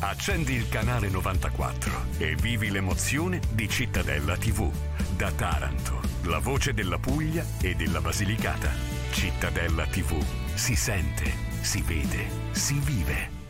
Accendi il canale 94 e vivi l'emozione di Cittadella TV. Da Taranto, la voce della Puglia e della Basilicata. Cittadella TV. Si sente, si vede, si vive.